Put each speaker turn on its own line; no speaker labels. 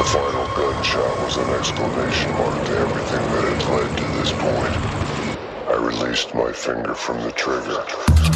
The final gunshot was an exclamation mark to everything that had led to this point. I released my finger from the trigger.